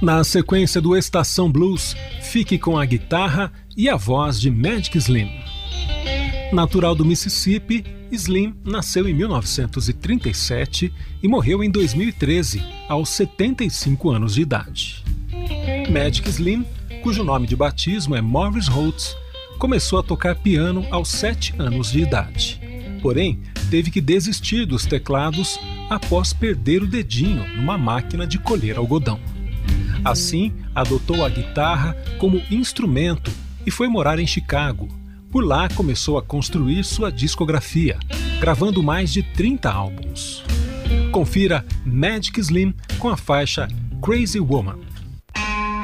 Na sequência do Estação Blues, fique com a guitarra e a voz de Magic Slim. Natural do Mississippi, Slim nasceu em 1937 e morreu em 2013, aos 75 anos de idade. Magic Slim, cujo nome de batismo é Morris Holtz, começou a tocar piano aos 7 anos de idade. Porém, teve que desistir dos teclados após perder o dedinho numa máquina de colher algodão. Assim, adotou a guitarra como instrumento e foi morar em Chicago. Por lá, começou a construir sua discografia, gravando mais de 30 álbuns. Confira Magic Slim com a faixa Crazy Woman.